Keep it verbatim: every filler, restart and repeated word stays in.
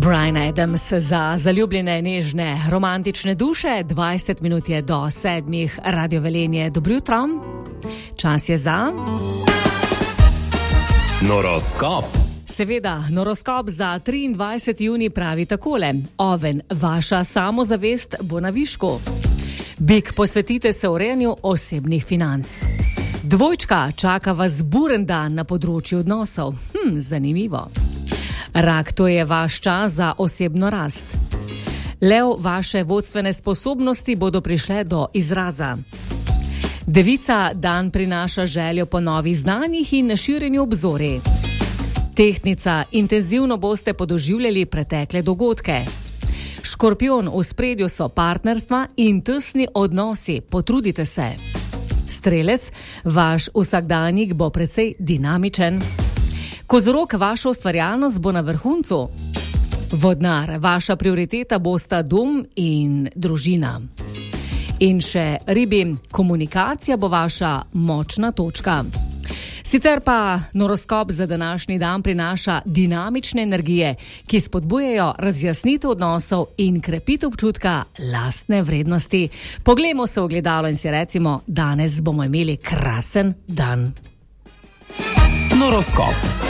Bryan Adams za zaljubljene, nežne, romantične duše. dvajset minut je do sedmih. Radio Velenje, dobro jutro. Čas je za... Noroskop. Seveda, noroskop za triindvajseti junij pravi takole. Oven, vaša samozavest bo na višku. Bik, posvetite se urejanju osebnih financ. Dvojčka, čaka vas buren dan na področju odnosov. Hm, zanimivo. Rak, to je vaš čas za osebno rast. Lev, vaše vodstvene sposobnosti bodo prišle do izraza. Devica, dan prinaša željo po novih znanjih in na širjenju obzorij. Tehtnica, intenzivno boste podoživljali pretekle dogodke. Škorpion, v spredju so partnerstva in tesni odnosi, potrudite se. Strelec, vaš vsakdanjik bo precej dinamičen. Kozorog, vaša ustvarjalnost bo na vrhuncu. Vodnar, vaša prioriteta bosta dom in družina. In še ribi, komunikacija bo vaša močna točka. Sicer pa noroskop za današnji dan prinaša dinamične energije, ki spodbujajo razjasnitev odnosov in krepitev občutka lastne vrednosti. Poglejmo se v ogledalo in si recimo, danes bomo imeli krasen dan. Noroskop.